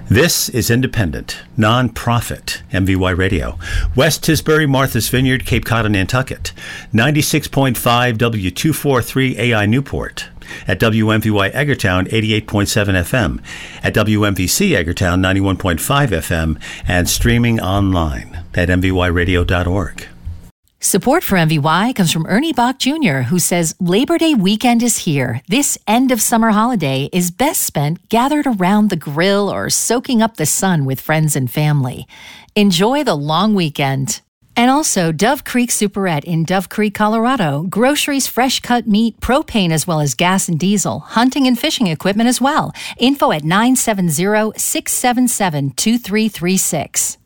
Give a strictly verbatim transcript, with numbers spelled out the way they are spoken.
This is independent, non-profit M V Y Radio. West Tisbury, Martha's Vineyard, Cape Cod, and Nantucket. ninety-six point five W two forty-three A I Newport. At W M V Y Eggertown, eighty-eight point seven F M. At W M V C Eggertown, ninety-one point five F M. And streaming online at m v y radio dot org. Support for M V Y comes from Ernie Bach Junior, who says Labor Day weekend is here. This end of summer holiday is best spent gathered around the grill or soaking up the sun with friends and family. Enjoy the long weekend. And also Dove Creek Superette in Dove Creek, Colorado. Groceries, fresh cut meat, propane as well as gas and diesel, hunting and fishing equipment as well. Info at nine seven zero, six seven seven, two three three six.